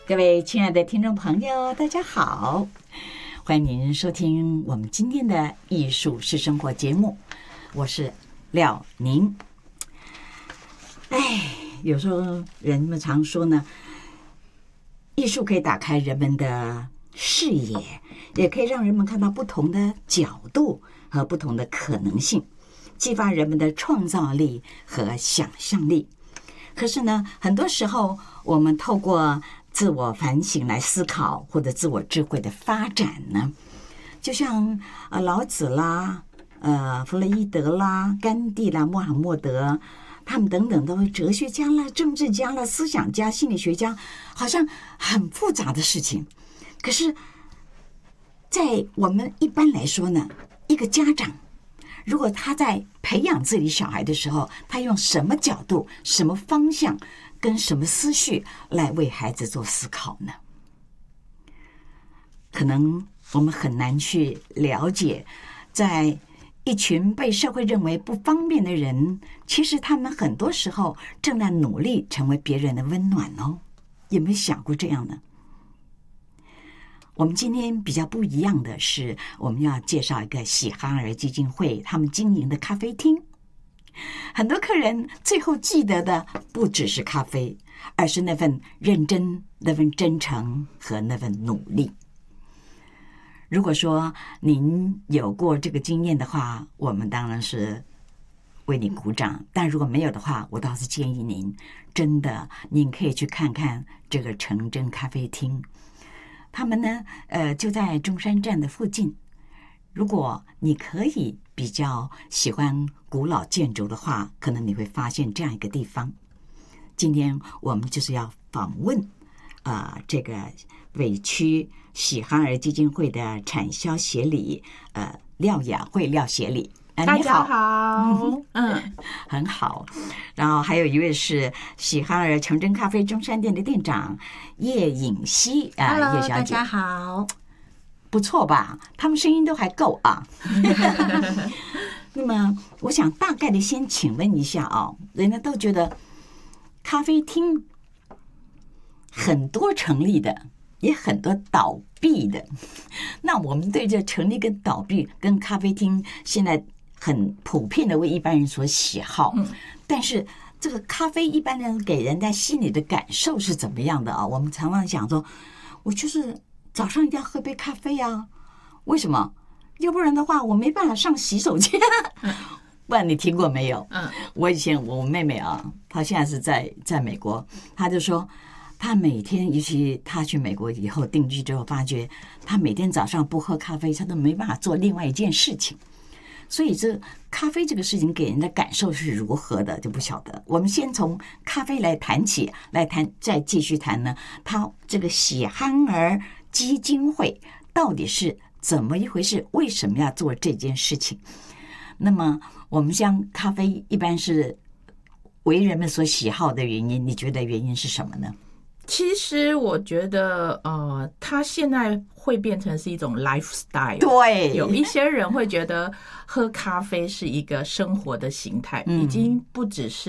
各位亲爱的听众朋友，大家好，欢迎您收听我们今天的艺术是生活节目，我是廖宁。有时候人们常说呢，艺术可以打开人们的视野，也可以让人们看到不同的角度和不同的可能性，激发人们的创造力和想象力。可是呢，很多时候我们透过自我反省来思考，或者自我智慧的发展呢，就像老子啦、弗洛伊德啦、甘地啦、穆罕默德他们等等都是哲学家啦、政治家啦、思想家、心理学家，好像很复杂的事情。可是在我们一般来说呢，一个家长如果他在培养自己小孩的时候，他用什么角度、什么方向跟什么思绪来为孩子做思考呢？可能我们很难去了解，在一群被社会认为不方便的人，其实他们很多时候正在努力成为别人的温暖哦。有没有想过这样呢？我们今天比较不一样的是，我们要介绍一个喜憨儿基金会他们经营的咖啡厅。很多客人最后记得的不只是咖啡，而是那份认真、那份真诚和那份努力。如果说您有过这个经验的话，我们当然是为你鼓掌，但如果没有的话，我倒是建议您真的您可以去看看这个诚真咖啡厅。他们呢就在中山站的附近。如果你可以比较喜欢古老建筑的话，可能你会发现这样一个地方。今天我们就是要访问这个委屈喜憨儿基金会的产销协理廖雅慧廖协理。 大家好， 很好。然后还有一位是喜憨儿诚真咖啡中山店的店长叶颖希叶小姐。 大家好， 不错吧？他们声音都还够啊。那么，我想大概的先请问一下人家都觉得咖啡厅很多成立的，也很多倒闭的。那我们对这成立跟倒闭跟咖啡厅现在很普遍的为一般人所喜好，但是这个咖啡一般人给人家心里的感受是怎么样的啊？我们常常想说，我就是早上一定要喝杯咖啡啊，为什么？要不然的话我没办法上洗手间。不然你听过没有？我以前我妹妹她现在是在美国，她就说她每天，尤其她去美国以后定居之后，发觉她每天早上不喝咖啡，她都没办法做另外一件事情。所以这咖啡这个事情给人的感受是如何的就不晓得。我们先从咖啡来谈起，再继续谈呢，它这个喜憨儿基金会到底是怎么一回事？为什么要做这件事情？那么我们像咖啡一般是为人们所喜好的原因，你觉得原因是什么呢？ 其实我觉得它现在会变成是一种 lifestyle。 对， 有一些人会觉得喝咖啡是一个生活的形态，已经不只是